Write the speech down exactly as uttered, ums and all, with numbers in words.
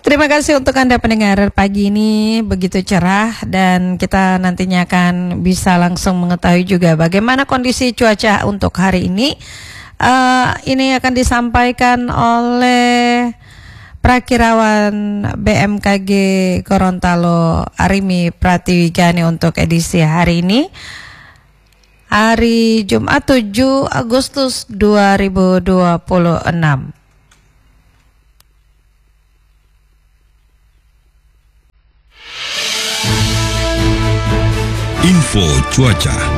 Terima kasih untuk Anda pendengar pagi ini begitu cerah dan kita nantinya akan bisa langsung mengetahui juga bagaimana kondisi cuaca untuk hari ini. Uh, ini akan disampaikan oleh Prakirawan B M K G Gorontalo Arimi Pratiwigani untuk edisi hari ini. Hari Jumat tujuh Agustus dua ribu dua puluh enam. Info cuaca.